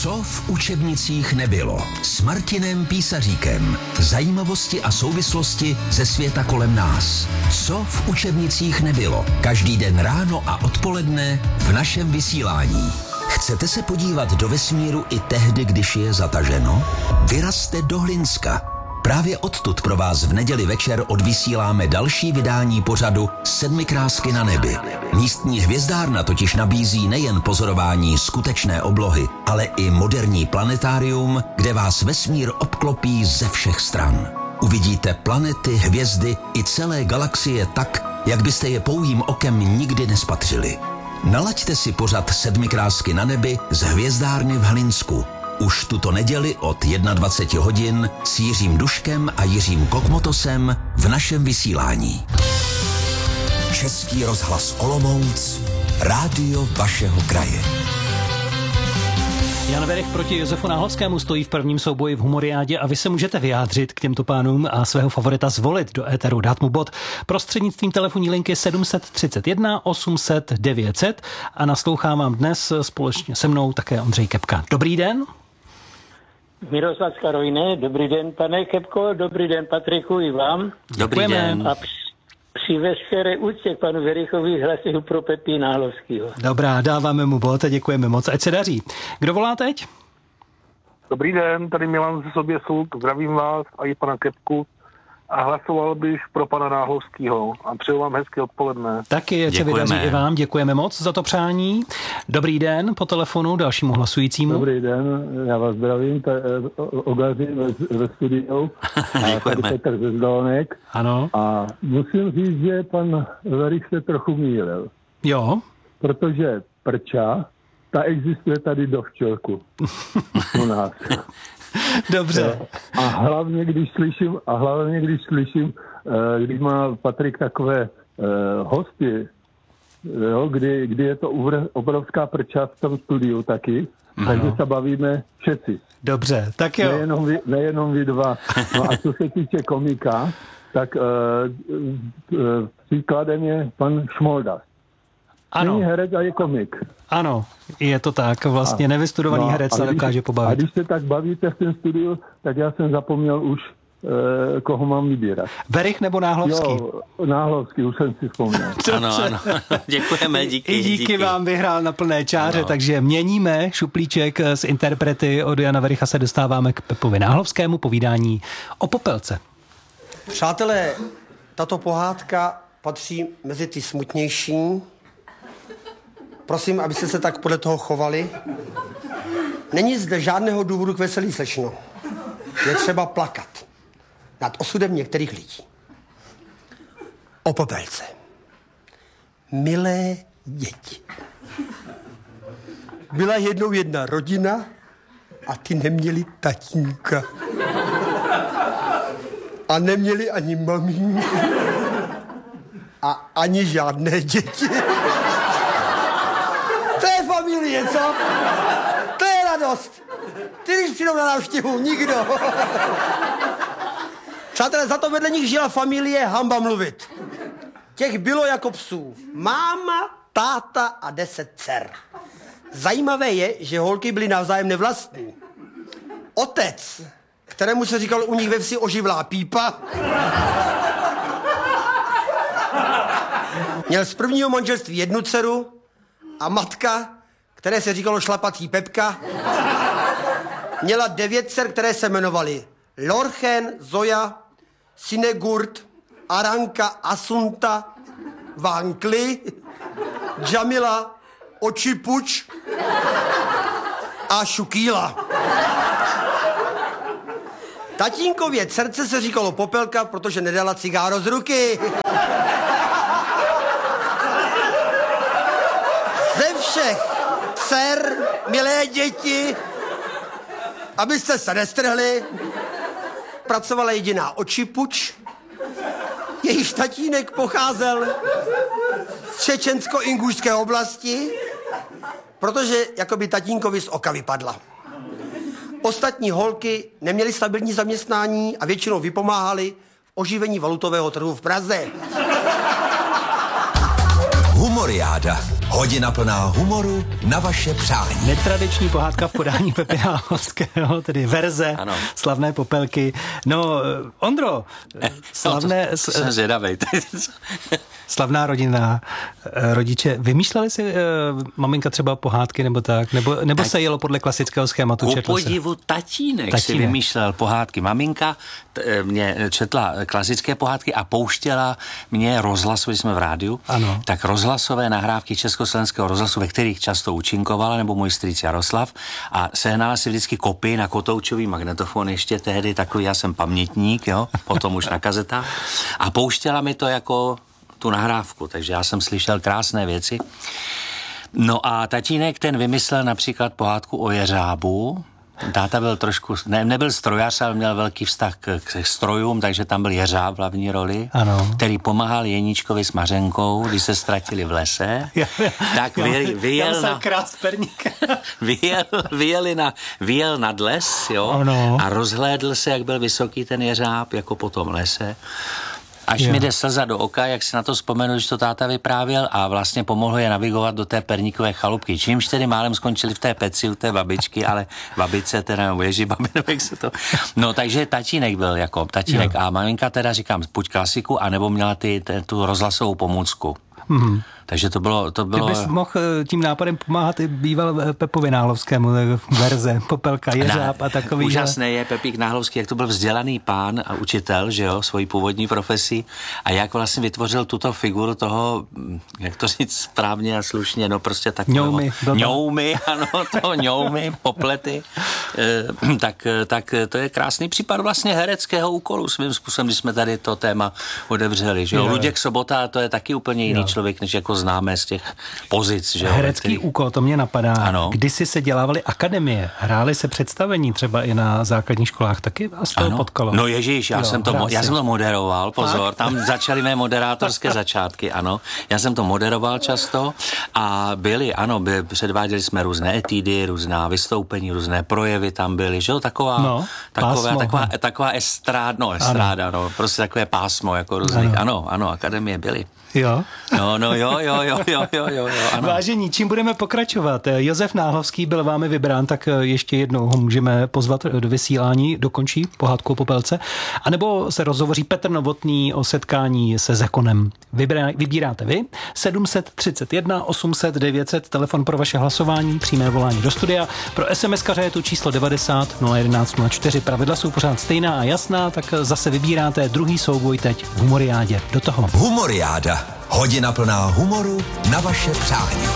Co v učebnicích nebylo? S Martinem Písaříkem. Zajímavosti a souvislosti ze světa kolem nás. Co v učebnicích nebylo? Každý den ráno a odpoledne v našem vysílání. Chcete se podívat do vesmíru i tehdy, když je zataženo? Vyrazte do Hlinska. Právě odtud pro vás v neděli večer odvysíláme další vydání pořadu Sedmikrásky na nebi. Místní hvězdárna totiž nabízí nejen pozorování skutečné oblohy, ale i moderní planetárium, kde vás vesmír obklopí ze všech stran. Uvidíte planety, hvězdy i celé galaxie tak, jak byste je pouhým okem nikdy nespatřili. Nalaďte si pořad Sedmikrásky na nebi z hvězdárny v Hlinsku. Už tuto neděli od 21 hodin s Jiřím Duškem a Jiřím Kokmotosem v našem vysílání. Český rozhlas Olomouc, rádio vašeho kraje. Jan Werich proti Josefu Náhlovskému stojí v prvním souboji v Humoriádě a vy se můžete vyjádřit k těmto pánům a svého favorita zvolit do éteru, dát mu bod prostřednictvím telefonní linky 731 800 900 a naslouchám vám dnes společně se mnou také Ondřej Kepka. Dobrý den. Miroslav z Karolíny, dobrý den, pane Kepko, dobrý den, Patriku, i vám. Dobrý den. A při veškeré úctě k panu Verichovi hlasuju pro Pepi Náhlovskýho. Dobrá, dáváme mu bod a děkujeme moc, ať se daří. Kdo volá teď? Dobrý den, tady Milan ze Soběsuk, zdravím vás a i pana Kepku a hlasoval bych pro pana Náhlovskýho a přeju vám hezké odpoledne. Taky, ať se vydaří i vám, děkujeme moc za to přání. Dobrý den, po telefonu dalšímu hlasujícímu. Dobrý den, já vás zdravím, Ogaři ve studiu a tady Petr ze Zdolnek. Ano. A musím říct, že pan Verich se trochu mýlil. Jo. Protože prča, ta existuje tady do včelku u nás. Dobře. A hlavně, když slyším, když má Patrik takové hosty, jo, kdy je to obrovská prča v tom studiu taky, takže se bavíme všetci. Dobře, tak jo. Nejenom vy dva. No a co se týče komika, tak příkladem je pan Šmolda. Ano. Není herec a je komik. Ano, je to tak. Vlastně nevystudovaný herec se dokáže pobavit. A když se tak bavíte v tom studiu, tak já jsem zapomněl už, koho mám vybírat. Verich nebo Náhlovský? Jo, Náhlovský, už jsem si vzpomněl. Ano. Děkujeme, díky. Vám vyhrál na plné čáře, ano. Takže měníme šuplíček z interprety od Jana Vericha, se dostáváme k Pepovi Náhlovskému, povídání o Popelce. Přátelé, tato pohádka patří mezi ty smutnější. Prosím, abyste se tak podle toho chovali. Není zde žádného důvodu k veselí, slečno. Je třeba plakat nad osudem některých lidí. O Popelce. Milé děti. Byla jednou jedna rodina a ty neměli tatínka. A neměli ani mamínku. A ani žádné děti. To je familie, co? To je radost. Ty, když přijdou na návštěvu, nikdo. Přátelé, za to vedle nich žila familie, hamba mluvit. Těch bylo jako psů. Máma, táta a 10 dcer. Zajímavé je, že holky byly navzájem nevlastní. Otec, kterému se říkal u nich ve vsi oživlá pípa, měl z prvního manželství 1 dceru a matka, které se říkalo šlapací Pepka, měla 9 dcer, které se jmenovaly Lorchen, Zoja, Sinegurt, Aranka, Asunta, Vankli, Džamila, Očipuč a Šukýla. Tatínkově dcerce se říkalo Popelka, protože nedala cigáro z ruky. Ze všech dcer, milé děti, abyste se nestrhli, pracovala jediná Očipuč, jejíž tatínek pocházel z čečensko-ingůžské oblasti, protože jakoby tatínkovi z oka vypadla. Ostatní holky neměly stabilní zaměstnání a většinou vypomáhaly v oživení valutového trhu v Praze. Humoriáda. Hodina plná humoru na vaše přání. Netradiční pohádka v podání Pepy Nálovského, tedy verze slavné Popelky. No, Ondro, jsem zvědavej. Slavná rodina, rodiče, vymýšleli si maminka třeba pohádky nebo tak? Nebo se jelo podle klasického schématu? Ku podivu tatínek si vymýšlel pohádky. Maminka mě četla klasické pohádky a pouštěla mě rozhlas, když jsme v rádiu, tak rozhlasové nahrávky Československého rozhlasu, ve kterých často účinkovala, nebo můj strýc Jaroslav, a sehnala si vždycky kopii na kotoučový magnetofon, ještě tehdy takový, já jsem pamětník, jo, potom už na kazetách, a pouštěla mi to jako tu nahrávku, takže já jsem slyšel krásné věci. No a tatínek ten vymyslel například pohádku o jeřábu. Táta byl trošku, nebyl strojař, ale měl velký vztah k strojům, takže tam byl jeřáb v hlavní roli, který pomáhal Jeníčkovi s Mařenkou, když se ztratili v lese. Tak vyjel nad les, jo, a rozhlédl se, jak byl vysoký ten jeřáb, jako po tom lese. Až mi jde slza do oka, jak si na to vzpomenu, že to táta vyprávěl, a vlastně pomohl je navigovat do té perníkové chalupky. Čímž tedy málem skončili v té peci u té babičky, ale babice teda, nebo ježibabinek se to. No, takže tatínek byl jako tatínek a maminka teda, říkám, buď klasiku, anebo měla tu rozhlasovou pomůcku. Mm-hmm. Takže to bylo... Ty bys mohl tím nápadem pomáhat i býval Pepovi Nálovskému, verze, Popelka, jeřáb a takový. Úžasné je Pepík Nálovský, jak to byl vzdělaný pán a učitel, že jo, svojí původní profesí, a jak vlastně vytvořil tuto figuru toho, jak to říct správně a slušně, no prostě takového... ňoumy, poplety. Tak to je krásný případ vlastně hereckého úkolu svým způsobem, když jsme tady to téma otevřeli, že jo. Luděk Sobota, to je taky úplně jiný člověk, než jako známe z těch pozic, že jo. Herecký úkol, to mě napadá. Ano. Kdysi se dělávaly akademie, hrály se představení třeba i na základních školách, taky vás to potkalo. No ježíš, já jsem to moderoval, pozor, tam začaly mé moderátorské začátky, ano. Já jsem to moderoval často a předváděli jsme různé etídy, různá vystoupení, různé projevy tam byly, že jo, taková estráda, prostě takové pásmo, jako různých, ano, akademie byly. Jo? Jo, ano. Vážení, čím budeme pokračovat? Josef Nálovský byl vámi vybrán, tak ještě jednou ho můžeme pozvat do vysílání, dokončí pohádku o Popelce, anebo se rozhovoří Petr Novotný o setkání se Zekonem. Vybíráte vy, 731 800 900, telefon pro vaše hlasování, přímé volání do studia, pro SMS-kaře je tu číslo 90 011 04, pravidla jsou pořád stejná a jasná, tak zase vybíráte druhý souboj teď v Humoriádě. Do toho. Humoriáda. Hodina plná humoru na vaše přání.